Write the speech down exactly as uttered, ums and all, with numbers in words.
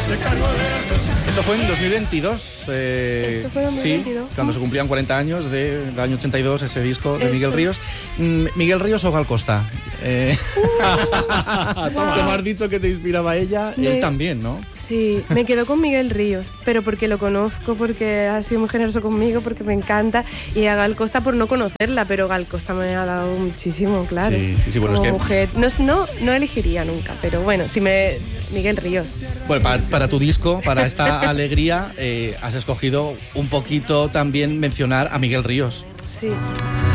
Esto fue en dos mil veintidós. Eh, Esto fue en dos mil veintidós. Sí, cuando se cumplían cuarenta años de- del año ochenta y dos, ese disco de Eso. Miguel Ríos. Mm, ¿Miguel Ríos o Gal Costa? Eh, como has dicho que te inspiraba ella, Me- él también, ¿no? Sí, me quedo con Miguel Ríos, pero porque lo conozco, porque ha sido muy generoso conmigo, porque me encanta, y a Gal Costa por no conocerla, pero Gal Costa me ha dado muchísimo, claro. Sí, sí, sí, bueno, Como es que- mujer. No, no, no elegiría nunca, pero bueno, si me... Miguel Ríos. Bueno, para, para tu disco, para esta alegría, eh, has escogido un poquito también mencionar a Miguel Ríos. Sí.